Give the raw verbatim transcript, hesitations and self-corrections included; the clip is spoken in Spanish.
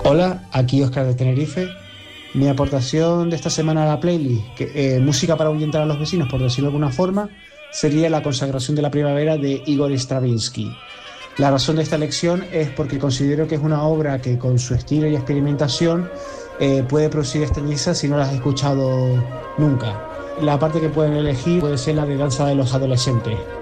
Hola, aquí Oscar de Tenerife. Mi aportación de esta semana a la playlist, que, eh, música para ahuyentar a los vecinos, por decirlo de alguna forma, sería La consagración de la primavera de Igor Stravinsky. La razón de esta elección es porque considero que es una obra que con su estilo y experimentación eh, puede producir extrañeza si no la has escuchado nunca. La parte que pueden elegir puede ser la de Danza de los Adolescentes.